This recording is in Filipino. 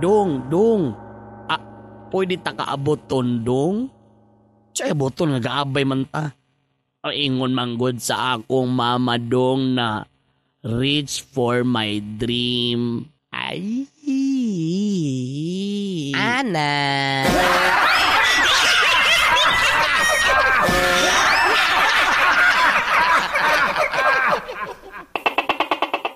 Dong. Pwede ta kaaboton, dong? Tsaya boton nga gaabay man ta. Ingon manggod sa akong mama, dong, na reach for my dream. Ay. Ana.